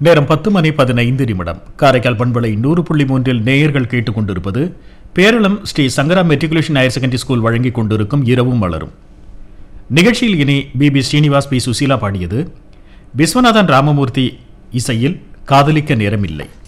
நேரம் 10:15 காரைக்கால் பண்பலை 100.3 நேயர்கள் கேட்டுக்கொண்டிருப்பது பேரளம் ஸ்ரீ சங்கரா மெட்ரிகுலேஷன் ஹையர் செகண்டரி ஸ்கூல் வழங்கிக் கொண்டிருக்கும் இரவும் மலரும் நிகழ்ச்சியில் இனி பி ஸ்ரீனிவாஸ் பி சுசீலா பாடியது. விஸ்வநாதன் ராமமூர்த்தி இசையில் காதலிக்க நேரமில்லை.